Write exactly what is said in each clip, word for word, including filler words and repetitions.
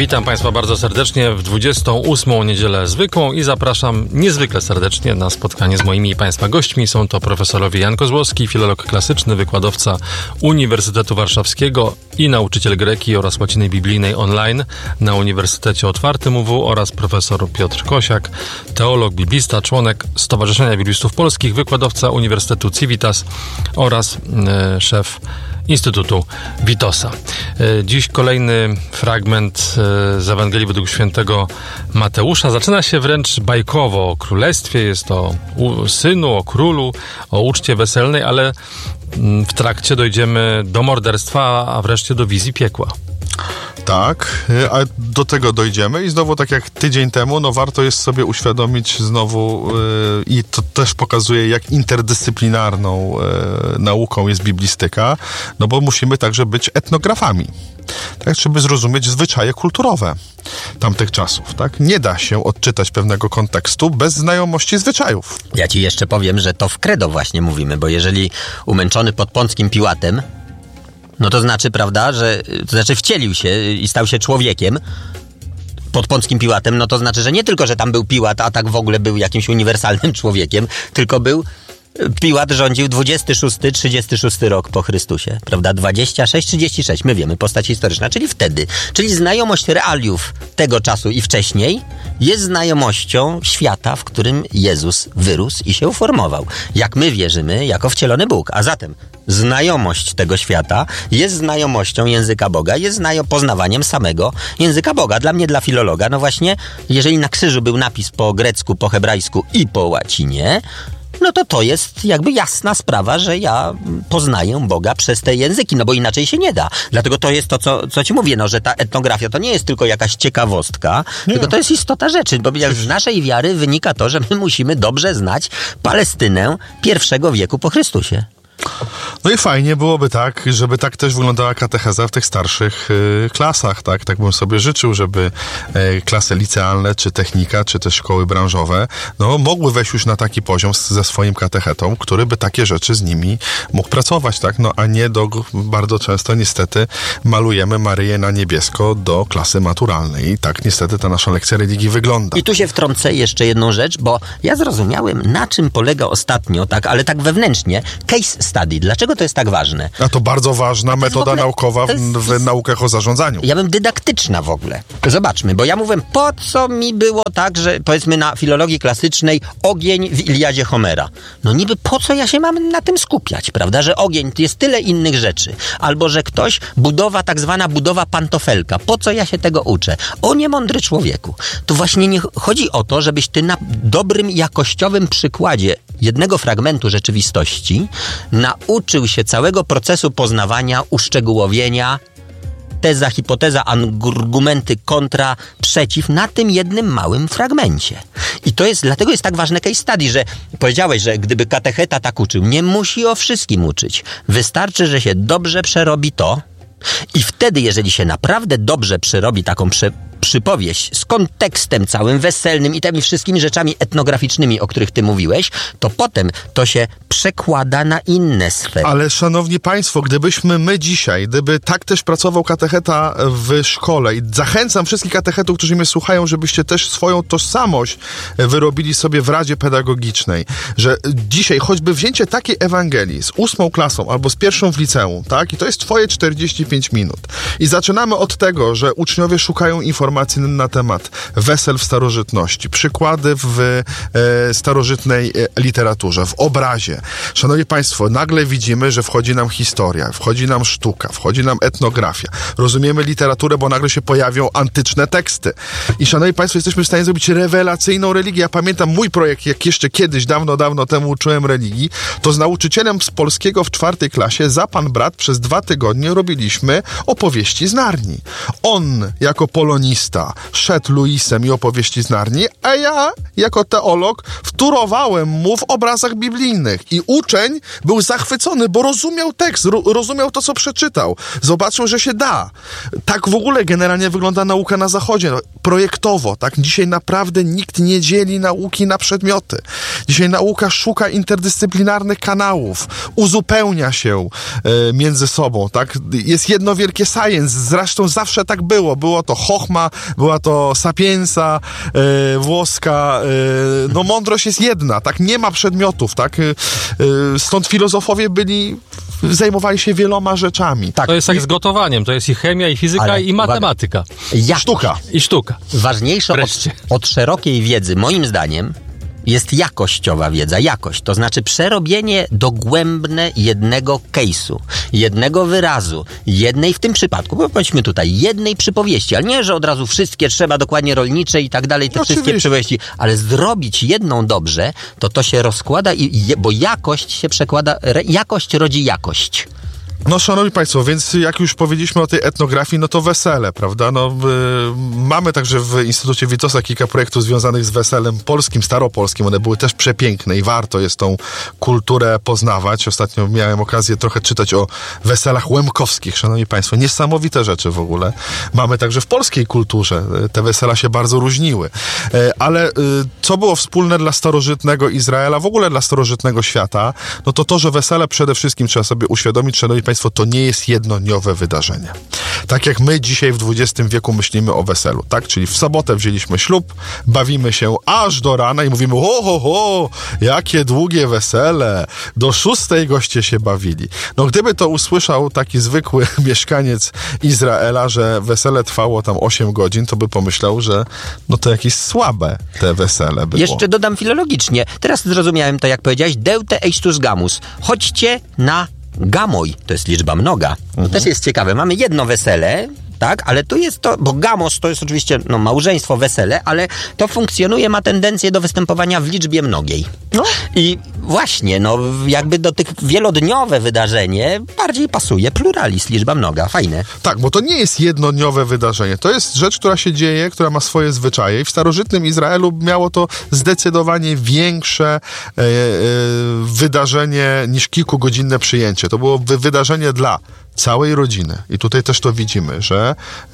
Witam Państwa bardzo serdecznie w dwudziestą ósmą niedzielę zwykłą i zapraszam niezwykle serdecznie na spotkanie z moimi i Państwa gośćmi. Są to profesorowie Jan Kozłowski, filolog klasyczny, wykładowca Uniwersytetu Warszawskiego i nauczyciel greki oraz łaciny biblijnej online na Uniwersytecie Otwartym U W oraz profesor Piotr Kosiak, teolog, biblista, członek Stowarzyszenia Biblistów Polskich, wykładowca Uniwersytetu Civitas oraz e, szef Instytutu Witosa. Dziś kolejny fragment z Ewangelii według świętego Mateusza. Zaczyna się wręcz bajkowo o królestwie. Jest to o synu, o królu, o uczcie weselnej, ale w trakcie dojdziemy do morderstwa, a wreszcie do wizji piekła. Tak, a do tego dojdziemy i znowu tak jak tydzień temu, no warto jest sobie uświadomić znowu yy, i to też pokazuje, jak interdyscyplinarną yy, nauką jest biblistyka, no bo musimy także być etnografami, tak, żeby zrozumieć zwyczaje kulturowe tamtych czasów, tak? Nie da się odczytać pewnego kontekstu bez znajomości zwyczajów. Ja ci jeszcze powiem, że to w credo właśnie mówimy, bo jeżeli umęczony pod Pąckim Piłatem, no to znaczy, prawda, że to znaczy wcielił się i stał się człowiekiem pod Pąckim Piłatem, no to znaczy, że nie tylko, że tam był Piłat, a tak w ogóle był jakimś uniwersalnym człowiekiem, tylko był Piłat rządził dwudziesty szósty trzydziesty szósty rok po Chrystusie, prawda? dwadzieścia sześć trzydzieści sześć, my wiemy, postać historyczna, czyli wtedy. Czyli znajomość realiów tego czasu i wcześniej jest znajomością świata, w którym Jezus wyrósł i się uformował. Jak my wierzymy, jako wcielony Bóg. A zatem znajomość tego świata jest znajomością języka Boga, jest znajo- poznawaniem samego języka Boga. Dla mnie, dla filologa, no właśnie, jeżeli na krzyżu był napis po grecku, po hebrajsku i po łacinie, no to to jest jakby jasna sprawa, że ja poznaję Boga przez te języki, no bo inaczej się nie da. Dlatego to jest to, co, co ci mówię, no, że ta etnografia to nie jest tylko jakaś ciekawostka, nie. Tylko to jest istota rzeczy, bo z naszej wiary wynika to, że my musimy dobrze znać Palestynę pierwszego wieku po Chrystusie. No i fajnie byłoby tak, żeby tak też wyglądała katecheza w tych starszych y, klasach, tak? Tak bym sobie życzył, żeby y, klasy licealne, czy technika, czy też szkoły branżowe, no mogły wejść już na taki poziom z, ze swoim katechetą, który by takie rzeczy z nimi mógł pracować, tak? No a nie do, bardzo często niestety malujemy Maryję na niebiesko do klasy maturalnej i tak niestety ta nasza lekcja religii wygląda. I tu się wtrącę jeszcze jedną rzecz, bo ja zrozumiałem, na czym polega ostatnio, tak, ale tak wewnętrznie, case study. Dlaczego to jest tak ważne? A to bardzo ważna metoda w ogóle, naukowa w, jest, w naukach o zarządzaniu. Ja bym dydaktyczna w ogóle. Zobaczmy, bo ja mówię, po co mi było tak, że powiedzmy na filologii klasycznej ogień w Iliadzie Homera. No niby po co ja się mam na tym skupiać, prawda? Że ogień jest tyle innych rzeczy. Albo, że ktoś budowa, tak zwana budowa pantofelka. Po co ja się tego uczę? O niemądry człowieku. Tu właśnie nie chodzi o to, żebyś ty na dobrym, jakościowym przykładzie jednego fragmentu rzeczywistości nauczył się całego procesu poznawania, uszczegółowienia, teza, hipoteza, argumenty kontra, przeciw na tym jednym małym fragmencie. I to jest, dlatego jest tak ważne case study, że powiedziałeś, że gdyby katecheta tak uczył, nie musi o wszystkim uczyć. Wystarczy, że się dobrze przerobi to i wtedy, jeżeli się naprawdę dobrze przerobi taką prze przypowieść z kontekstem całym weselnym i tymi wszystkimi rzeczami etnograficznymi, o których ty mówiłeś, to potem to się przekłada na inne sfery. Ale szanowni państwo, gdybyśmy my dzisiaj, gdyby tak też pracował katecheta w szkole i zachęcam wszystkich katechetów, którzy mnie słuchają, żebyście też swoją tożsamość wyrobili sobie w Radzie Pedagogicznej, że dzisiaj choćby wzięcie takiej Ewangelii z ósmą klasą albo z pierwszą w liceum, tak? I to jest twoje czterdzieści pięć minut. I zaczynamy od tego, że uczniowie szukają informacji na temat wesel w starożytności, przykłady w e, starożytnej e, literaturze, w obrazie. Szanowni państwo, nagle widzimy, że wchodzi nam historia, wchodzi nam sztuka, wchodzi nam etnografia. Rozumiemy literaturę, bo nagle się pojawią antyczne teksty. I szanowni państwo, jesteśmy w stanie zrobić rewelacyjną religię. Ja pamiętam mój projekt, jak jeszcze kiedyś, dawno, dawno temu uczyłem religii, to z nauczycielem z polskiego w czwartej klasie za pan brat przez dwa tygodnie robiliśmy opowieści z Narni. On jako polonista szedł Luisem i opowieści z Narni, a ja jako teolog wtórowałem mu w obrazach biblijnych. I uczeń był zachwycony, bo rozumiał tekst, ro- rozumiał to, co przeczytał. Zobaczył, że się da. Tak w ogóle generalnie wygląda nauka na Zachodzie. projektowo, tak? Dzisiaj naprawdę nikt nie dzieli nauki na przedmioty. Dzisiaj nauka szuka interdyscyplinarnych kanałów, uzupełnia się e, między sobą, tak? Jest jedno wielkie science, zresztą zawsze tak było. Było to chochma, była to sapienza e, włoska, e, no mądrość jest jedna, tak? Nie ma przedmiotów, tak? E, e, stąd filozofowie byli zajmowali się wieloma rzeczami. Tak. To jest tak z gotowaniem, to jest i chemia, i fizyka, ale i matematyka. Ja, sztuka. I sztuka. Ważniejsze od, od szerokiej wiedzy, moim zdaniem, jest jakościowa wiedza, jakość, to znaczy przerobienie dogłębne jednego case'u, jednego wyrazu, jednej w tym przypadku, bo powiedzmy tutaj, jednej przypowieści, ale nie, że od razu wszystkie trzeba dokładnie rolnicze i tak dalej, te Oczywiście. wszystkie przypowieści, ale zrobić jedną dobrze, to to się rozkłada, i, bo jakość się przekłada, re, jakość rodzi jakość. No, szanowni państwo, więc jak już powiedzieliśmy o tej etnografii, no to wesele, prawda? No, y, mamy także w Instytucie Witosa kilka projektów związanych z weselem polskim, staropolskim. One były też przepiękne i warto jest tą kulturę poznawać. Ostatnio miałem okazję trochę czytać o weselach łemkowskich, szanowni państwo. Niesamowite rzeczy w ogóle. Mamy także w polskiej kulturze. Te wesela się bardzo różniły. Y, ale y, co było wspólne dla starożytnego Izraela, w ogóle dla starożytnego świata, no to to, że wesele przede wszystkim trzeba sobie uświadomić, szanowni państwo, to nie jest jednodniowe wydarzenie. Tak jak my dzisiaj w dwudziestym wieku myślimy o weselu, tak? Czyli w sobotę wzięliśmy ślub, bawimy się aż do rana i mówimy, ho, ho, ho, jakie długie wesele, do szóstej goście się bawili. No gdyby to usłyszał taki zwykły mieszkaniec Izraela, że wesele trwało tam osiem godzin, to by pomyślał, że no to jakieś słabe te wesele było. Jeszcze dodam filologicznie. Teraz zrozumiałem to, jak powiedziałeś, deute eistus gamus. Chodźcie na gamoj, to jest liczba mnoga. To mhm. też jest ciekawe. Mamy jedno wesele, tak, ale tu jest to, bo gamos to jest oczywiście no, małżeństwo, wesele, ale to funkcjonuje, ma tendencję do występowania w liczbie mnogiej. No. I właśnie, no jakby do tych wielodniowe wydarzenie bardziej pasuje pluralizm, liczba mnoga. Fajne. Tak, bo to nie jest jednodniowe wydarzenie. To jest rzecz, która się dzieje, która ma swoje zwyczaje. I w starożytnym Izraelu miało to zdecydowanie większe e, e, wydarzenie niż kilkugodzinne przyjęcie. To było wy- wydarzenie dla całej rodziny. I tutaj też to widzimy, że e,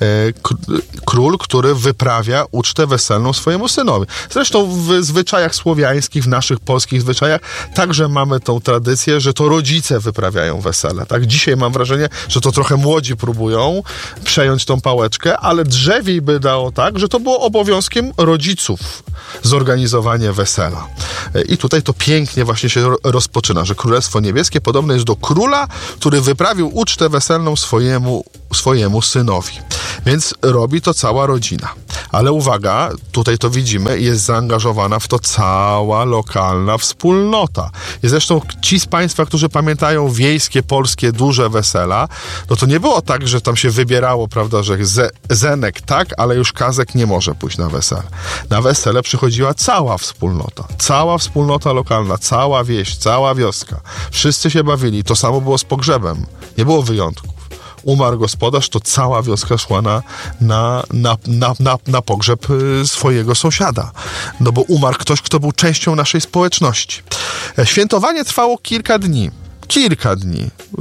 król, który wyprawia ucztę weselną swojemu synowi. Zresztą w zwyczajach słowiańskich, w naszych polskich zwyczajach także mamy tą tradycję, że to rodzice wyprawiają wesele. Tak? Dzisiaj mam wrażenie, że to trochę młodzi próbują przejąć tą pałeczkę, ale drzewiej by dało tak, że to było obowiązkiem rodziców zorganizowanie wesela. E, I tutaj to pięknie właśnie się rozpoczyna, że Królestwo Niebieskie podobne jest do króla, który wyprawił ucztę weselną swojemu, swojemu synowi. Więc robi to cała rodzina. Ale uwaga, tutaj to widzimy, jest zaangażowana w to cała lokalna wspólnota. I zresztą ci z państwa, którzy pamiętają wiejskie, polskie, duże wesela, no to nie było tak, że tam się wybierało, prawda, że ze, Zenek tak, ale już Kazek nie może pójść na wesele. Na wesele przychodziła cała wspólnota. Cała wspólnota lokalna, cała wieś, cała wioska. Wszyscy się bawili. To samo było z pogrzebem. Nie było wyjątków. Umarł gospodarz, to cała wioska szła na, na, na, na, na, na pogrzeb swojego sąsiada. No bo umarł ktoś, kto był częścią naszej społeczności. Świętowanie trwało kilka dni. Kilka dni. Yy,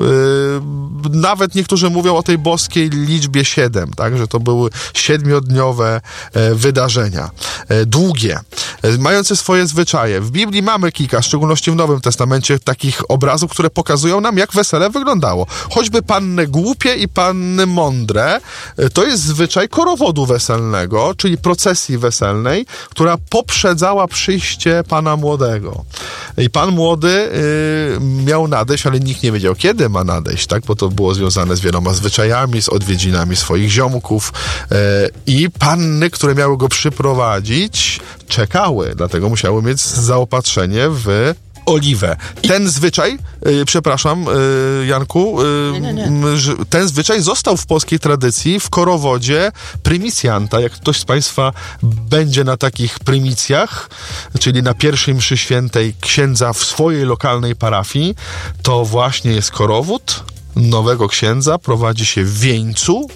nawet niektórzy mówią o tej boskiej liczbie siedem, tak, że to były siedmiodniowe e, wydarzenia. E, długie, e, mające swoje zwyczaje. W Biblii mamy kilka, w szczególności w Nowym Testamencie, takich obrazów, które pokazują nam, jak wesele wyglądało. Choćby panny głupie i panny mądre, e, to jest zwyczaj korowodu weselnego, czyli procesji weselnej, która poprzedzała przyjście pana młodego. I pan młody y, miał nadejść, ale nikt nie wiedział, kiedy ma nadejść, tak? Bo to było związane z wieloma zwyczajami, z odwiedzinami swoich ziomków y, i panny, które miały go przyprowadzić, czekały, dlatego musiały mieć zaopatrzenie w oliwę. Ten zwyczaj, yy, przepraszam, yy, Janku, yy, nie, nie, nie. Że ten zwyczaj został w polskiej tradycji w korowodzie prymicjanta. Jak ktoś z państwa będzie na takich prymicjach, czyli na pierwszej mszy świętej księdza w swojej lokalnej parafii, to właśnie jest korowód nowego księdza, prowadzi się w wieńcu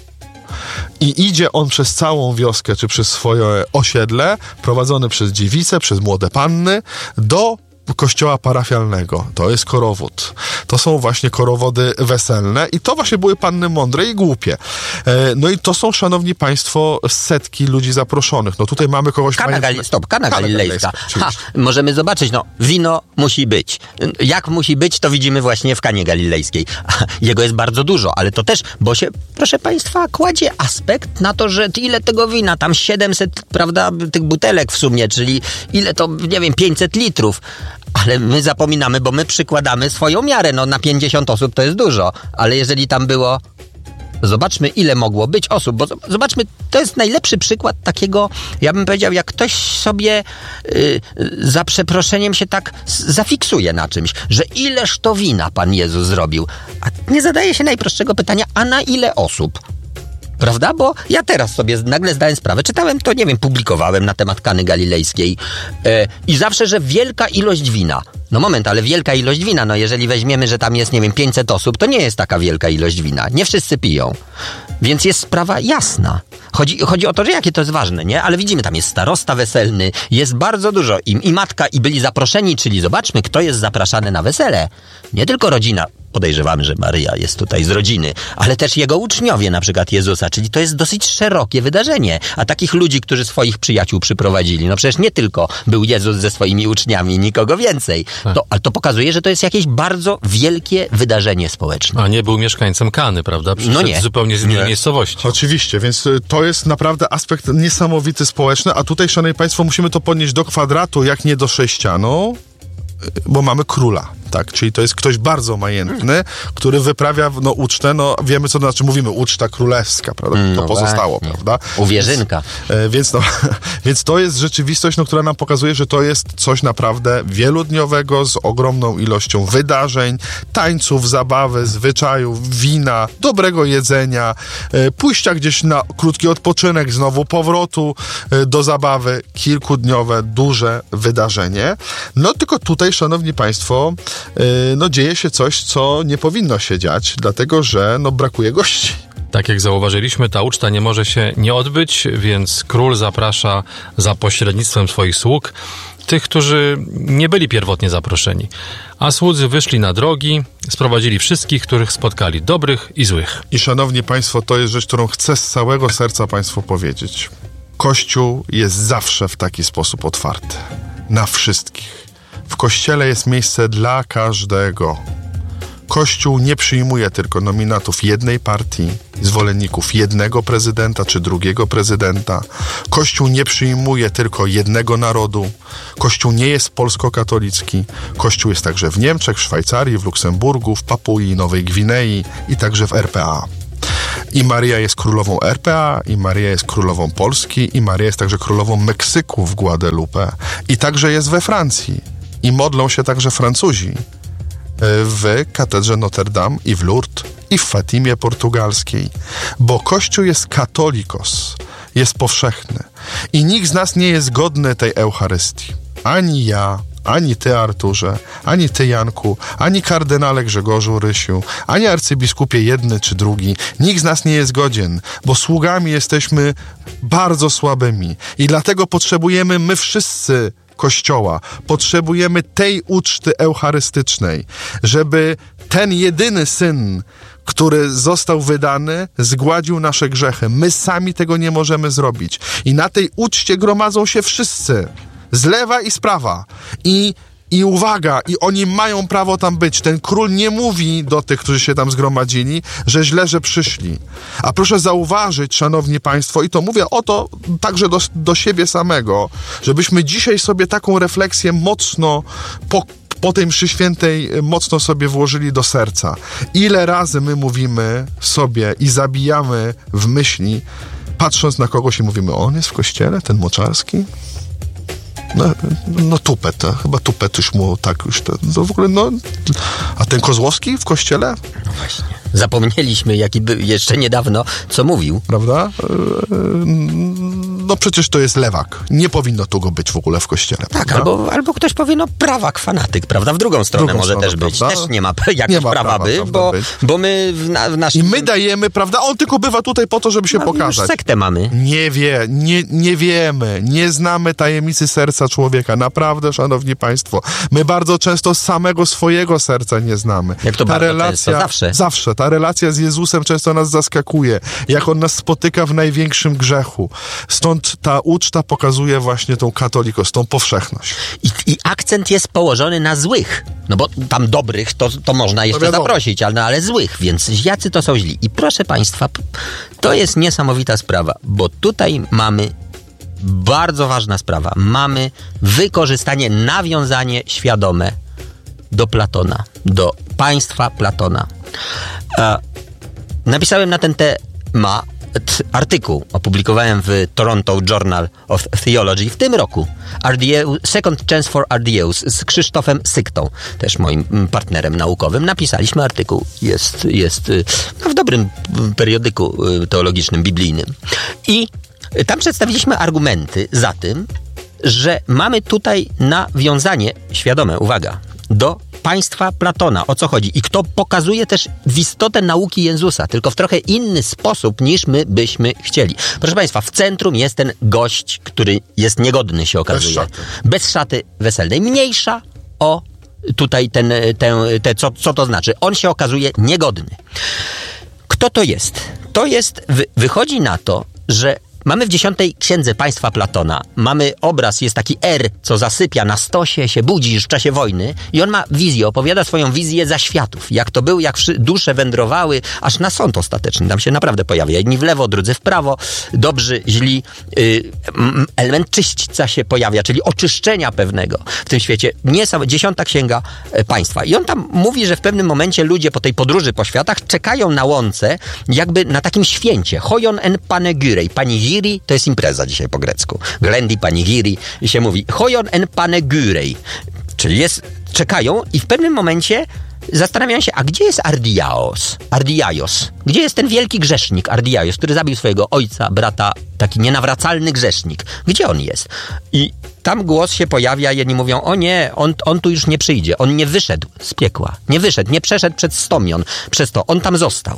i idzie on przez całą wioskę, czy przez swoje osiedle, prowadzony przez dziewice, przez młode panny, do kościoła parafialnego, to jest korowód. To są właśnie korowody weselne i to właśnie były panny mądre i głupie. E, no i to są, szanowni państwo, setki ludzi zaproszonych. No tutaj mamy kogoś... Kana mając... Gali... Stop, Kana, Kana Galilejska. Galilejska Ha, możemy zobaczyć, no, wino musi być. Jak musi być, to widzimy właśnie w Kanie Galilejskiej. Jego jest bardzo dużo, ale to też, bo się, proszę państwa, kładzie aspekt na to, że ile tego wina, tam siedemset, prawda, tych butelek w sumie, czyli ile to, nie wiem, pięćset litrów. Ale my zapominamy, bo my przykładamy swoją miarę. No na pięćdziesiąt osób to jest dużo, ale jeżeli tam było... Zobaczmy, ile mogło być osób, bo zobaczmy, to jest najlepszy przykład takiego, ja bym powiedział, jak ktoś sobie yy, za przeproszeniem się tak zafiksuje na czymś, że ileż to wina Pan Jezus zrobił, a nie zadaje się najprostszego pytania, a na ile osób? Prawda? Bo ja teraz sobie nagle zdałem sprawę, czytałem to, nie wiem, publikowałem na temat Kany Galilejskiej yy, i zawsze, że wielka ilość wina. No moment, ale wielka ilość wina, no jeżeli weźmiemy, że tam jest, nie wiem, pięćset osób, to nie jest taka wielka ilość wina. Nie wszyscy piją. Więc jest sprawa jasna. Chodzi, chodzi o to, że jakie to jest ważne, nie? Ale widzimy, tam jest starosta weselny, jest bardzo dużo. I, i matka, i byli zaproszeni, czyli zobaczmy, kto jest zapraszany na wesele. Nie tylko rodzina. Podejrzewamy, że Maryja jest tutaj z rodziny, ale też jego uczniowie, na przykład Jezusa, czyli to jest dosyć szerokie wydarzenie. A takich ludzi, którzy swoich przyjaciół przyprowadzili, no przecież nie tylko był Jezus ze swoimi uczniami, nikogo więcej. To, ale to pokazuje, że to jest jakieś bardzo wielkie wydarzenie społeczne. A nie był mieszkańcem Kany, prawda? Przyszedł no nie. zupełnie z innej nie. miejscowości. Oczywiście, więc to jest naprawdę aspekt niesamowity społeczny, a tutaj, szanowni państwo, musimy to podnieść do kwadratu, jak nie do sześcianu, bo mamy króla. Tak, czyli to jest ktoś bardzo majętny, który wyprawia no, ucztę, no wiemy co to znaczy, mówimy uczta królewska, prawda? To no pozostało, właśnie. prawda? Uwierzynka. Więc, więc, no, więc to jest rzeczywistość, no, która nam pokazuje, że to jest coś naprawdę wielodniowego, z ogromną ilością wydarzeń, tańców, zabawy, zwyczajów, wina, dobrego jedzenia, pójścia gdzieś na krótki odpoczynek, znowu powrotu do zabawy, kilkudniowe, duże wydarzenie. No tylko tutaj, szanowni państwo, no dzieje się coś, co nie powinno się dziać, dlatego że no brakuje gości. Tak jak zauważyliśmy, ta uczta nie może się nie odbyć, więc król zaprasza za pośrednictwem swoich sług tych, którzy nie byli pierwotnie zaproszeni. A słudzy wyszli na drogi, sprowadzili wszystkich, których spotkali, dobrych i złych. I szanowni państwo, to jest rzecz, którą chcę z całego serca państwu powiedzieć. Kościół jest zawsze w taki sposób otwarty. Na wszystkich. W Kościele jest miejsce dla każdego. Kościół nie przyjmuje tylko nominatów jednej partii, zwolenników jednego prezydenta czy drugiego prezydenta. Kościół nie przyjmuje tylko jednego narodu. Kościół nie jest polsko-katolicki. Kościół jest także w Niemczech, w Szwajcarii, w Luksemburgu, w Papui, Nowej Gwinei i także w R P A. I Maryja jest królową R P A, i Maryja jest królową Polski, i Maryja jest także królową Meksyku w Guadalupe. I także jest we Francji. I modlą się także Francuzi w katedrze Notre Dame i w Lourdes i w Fatimie portugalskiej. Bo Kościół jest katolikos, jest powszechny. I nikt z nas nie jest godny tej Eucharystii. Ani ja, ani ty, Arturze, ani ty, Janku, ani kardynale Grzegorzu Rysiu, ani arcybiskupie jedny czy drugi. Nikt z nas nie jest godzien, bo sługami jesteśmy bardzo słabymi. I dlatego potrzebujemy my wszyscy Kościoła. Potrzebujemy tej uczty eucharystycznej, żeby ten jedyny Syn, który został wydany, zgładził nasze grzechy. My sami tego nie możemy zrobić. I na tej uczcie gromadzą się wszyscy. Z lewa i z prawa. I I uwaga, i oni mają prawo tam być. Ten król nie mówi do tych, którzy się tam zgromadzili, że źle, że przyszli. A proszę zauważyć, szanowni państwo, i to mówię o to także do, do siebie samego, żebyśmy dzisiaj sobie taką refleksję mocno po, po tej mszy świętej mocno sobie włożyli do serca. Ile razy my mówimy sobie i zabijamy w myśli, patrząc na kogoś i mówimy, on jest w kościele, ten Moczarski? No, no tupet, chyba tupet już mu tak już to, to w ogóle, no, a ten Kozłowski w kościele? No właśnie. Zapomnieliśmy, jaki był jeszcze niedawno, co mówił. Prawda? no przecież to jest lewak. Nie powinno tu go być w ogóle w kościele. Tak, albo, albo ktoś powie, no prawak, fanatyk, prawda? W drugą stronę Drugą może stronę, też być. prawda? Też nie ma jakiejś Nie ma prawa, prawa, by, prawda, bo, być. bo my w, na, w naszym... I my dajemy, prawda? On tylko bywa tutaj po to, żeby się no, pokazać. Już sektę mamy. Nie wie, nie, nie wiemy, nie znamy tajemnicy serca człowieka. Naprawdę, szanowni państwo, my bardzo często samego swojego serca nie znamy. Jak to ta bardzo relacja, często, zawsze. Zawsze. Ta relacja z Jezusem często nas zaskakuje. Jak On nas spotyka w największym grzechu. Stąd ta uczta pokazuje właśnie tą katolikość, tą powszechność. I, I akcent jest położony na złych. No bo tam dobrych to, to można jeszcze wiadomo. zaprosić, ale, no, ale złych, więc jacy to są źli. I proszę państwa, to jest niesamowita sprawa, bo tutaj mamy bardzo ważna sprawa. Mamy wykorzystanie, nawiązanie świadome do Platona, do państwa Platona. E, napisałem na ten temat artykuł, opublikowałem w Toronto Journal of Theology w tym roku. Ardieus, Second Chance for Ardieus z Krzysztofem Syktą, też moim partnerem naukowym. Napisaliśmy artykuł. Jest, jest no, w dobrym periodyku teologicznym, biblijnym. I tam przedstawiliśmy argumenty za tym, że mamy tutaj nawiązanie świadome, uwaga, do państwa Platona. O co chodzi? I kto pokazuje też w istotę nauki Jezusa, tylko w trochę inny sposób, niż my byśmy chcieli. Proszę państwa, w centrum jest ten gość, który jest niegodny, się okazuje. Bez szaty. Bez szaty weselnej. Mniejsza o tutaj ten, ten, te, co, co to znaczy. On się okazuje niegodny. Kto to jest? To jest, wy, wychodzi na to, że mamy w dziesiątej księdze państwa Platona, mamy obraz, jest taki R, co zasypia na stosie, się budzi już w czasie wojny i on ma wizję, opowiada swoją wizję zaświatów. Jak to był, jak dusze wędrowały, aż na sąd ostateczny. Tam się naprawdę pojawia. Jedni w lewo, drudzy w prawo, dobrzy, źli. Yy, element czyśćca się pojawia, czyli oczyszczenia pewnego w tym świecie. Niesam- dziesiąta księga państwa. I on tam mówi, że w pewnym momencie ludzie po tej podróży po światach czekają na łące, jakby na takim święcie. Hojon en panegyrei. Pani to jest impreza dzisiaj po grecku. Glendi panigiri i się mówi hojon en panegyrei. Czyli jest, czekają i w pewnym momencie zastanawiają się, a gdzie jest Ardiaos? Ardiaios. Gdzie jest ten wielki grzesznik Ardiaios, który zabił swojego ojca, brata, taki nienawracalny grzesznik? Gdzie on jest? I tam głos się pojawia, jedni mówią, o nie, on, on tu już nie przyjdzie, on nie wyszedł z piekła, nie wyszedł, nie przeszedł przez stomion, przez to, on tam został.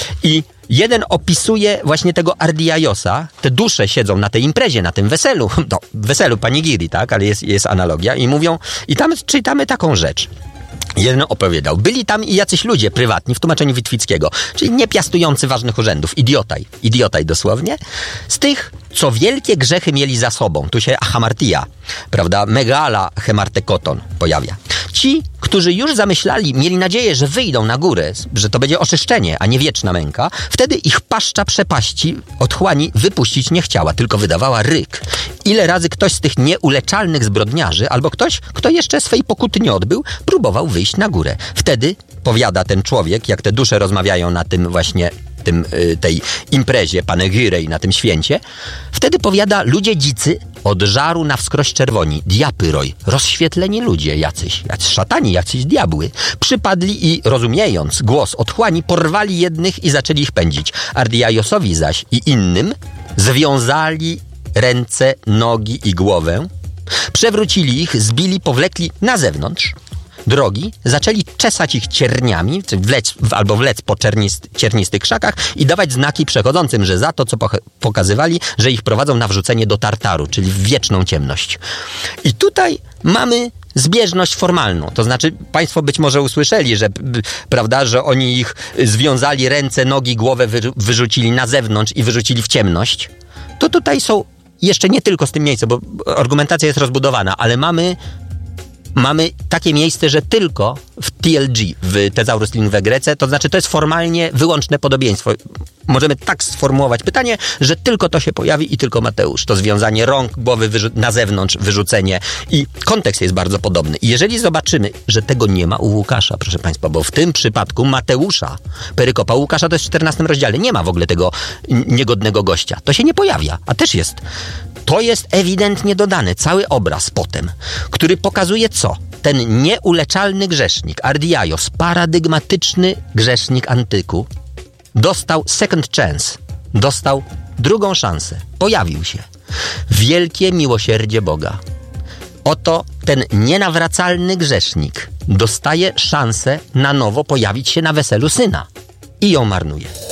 I jeden opisuje właśnie tego Ardiaiosa, te dusze siedzą na tej imprezie, na tym weselu, no, weselu panigiri, tak, ale jest, jest analogia i mówią, i tam czytamy taką rzecz. Jeden opowiadał, byli tam i jacyś ludzie prywatni, w tłumaczeniu Witwickiego, czyli nie piastujący ważnych urzędów, idiotaj, idiotaj dosłownie, z tych, co wielkie grzechy mieli za sobą. Tu się hamartia, prawda, megala hemartekoton pojawia. Ci, którzy już zamyślali, mieli nadzieję, że wyjdą na górę, że to będzie oczyszczenie, a nie wieczna męka, wtedy ich paszcza przepaści otchłani wypuścić nie chciała, tylko wydawała ryk. Ile razy ktoś z tych nieuleczalnych zbrodniarzy, albo ktoś, kto jeszcze swej pokuty nie odbył, próbował wyjść na górę. Wtedy, powiada ten człowiek, jak te dusze rozmawiają na tym właśnie tym, tej imprezie panegyrei, na tym święcie, wtedy powiada, ludzie dzicy od żaru na wskroś czerwoni, diapyroj, rozświetleni ludzie jacyś, jacyś szatani, jacyś diabły, przypadli i rozumiejąc głos otchłani, porwali jednych i zaczęli ich pędzić. Ardiaiosowi zaś i innym związali ręce, nogi i głowę, przewrócili ich, zbili, powlekli na zewnątrz drogi, zaczęli czesać ich cierniami, wlec, albo wlec po czernist, ciernistych krzakach i dawać znaki przechodzącym, że za to, co pokazywali, że ich prowadzą na wrzucenie do Tartaru, czyli w wieczną ciemność. I tutaj mamy zbieżność formalną. To znaczy, państwo być może usłyszeli, że, prawda, że oni ich związali ręce, nogi, głowę wy, wyrzucili na zewnątrz i wyrzucili w ciemność. To tutaj są jeszcze nie tylko z tym miejsca, bo argumentacja jest rozbudowana, ale mamy Mamy takie miejsce, że tylko w T L G, w Thesaurus Lingvae Graece, to znaczy to jest formalnie wyłączne podobieństwo. Możemy tak sformułować pytanie, że tylko to się pojawi i tylko Mateusz. To związanie rąk, głowy wyrzu- na zewnątrz, wyrzucenie. I kontekst jest bardzo podobny. I jeżeli zobaczymy, że tego nie ma u Łukasza, proszę państwa, bo w tym przypadku Mateusza, perykopa Łukasza to jest w czternastym rozdziale. Nie ma w ogóle tego niegodnego gościa. To się nie pojawia, a też jest. To jest ewidentnie dodane, cały obraz potem, który pokazuje co? Ten nieuleczalny grzesznik, Ardiaios, paradygmatyczny grzesznik antyku, dostał second chance, dostał drugą szansę, pojawił się. Wielkie miłosierdzie Boga. Oto ten nienawracalny grzesznik dostaje szansę na nowo pojawić się na weselu syna i ją marnuje.